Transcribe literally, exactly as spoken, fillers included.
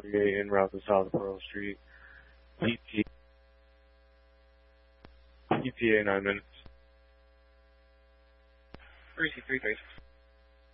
forty-eight en route to South Pearl Street. E T A nine minutes. Three C three three.